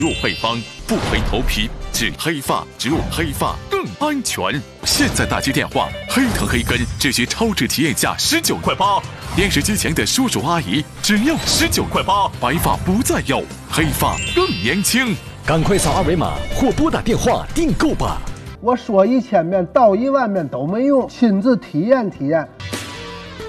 植入配方，不黑头皮，治黑发，植入黑发更安全。现在打接电话，黑藤黑根只需超值体验价19块8，电视机前的叔叔阿姨只要19块8，白发不再有，黑发更年轻。 赶快扫二维码或拨打电话订购吧。 我说1000遍道1万遍都没用，亲自体验体验。